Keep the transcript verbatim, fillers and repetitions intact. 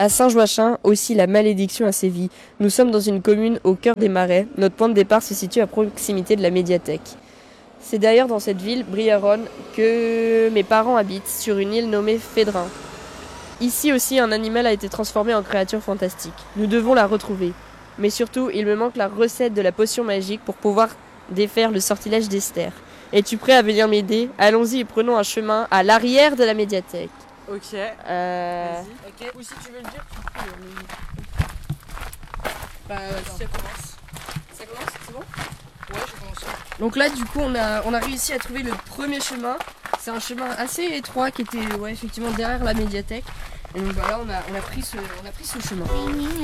À Saint-Joachim, aussi la malédiction a sévi. Nous sommes dans une commune au cœur des marais. Notre point de départ se situe à proximité de la médiathèque. C'est d'ailleurs dans cette ville, Briaronne, que mes parents habitent, sur une île nommée Fédrin. Ici aussi, un animal a été transformé en créature fantastique. Nous devons la retrouver. Mais surtout, il me manque la recette de la potion magique pour pouvoir défaire le sortilège d'Esther. Es-tu prêt à venir m'aider? Allons-y et prenons un chemin à l'arrière de la médiathèque. Ok. Euh... Vas-y. Ok. Ou si tu veux le dire, tu peux. Bah, si ça commence. Ça commence, c'est bon? Ouais, je commence. Donc là, du coup, on a, on a réussi à trouver le premier chemin. C'est un chemin assez étroit qui était, ouais, effectivement derrière la médiathèque. Et donc, bah là, on a, on a pris ce, on a pris ce chemin.